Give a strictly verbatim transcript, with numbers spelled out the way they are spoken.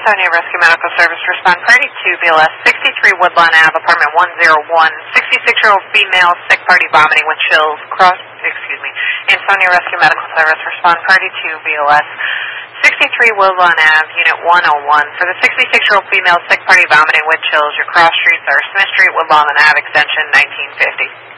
Ansonia Rescue Medical Service, respond party to B L S sixty-three Woodlawn Avenue, apartment one oh one, sixty-six-year-old female, sick party, vomiting with chills, cross, excuse me, Ansonia Rescue Medical Service, respond party to B L S sixty-three Woodlawn Avenue, unit one oh one, for the sixty-six-year-old female, sick party, vomiting with chills. Your cross streets are Smith Street, Woodlawn Ave, extension nineteen fifty.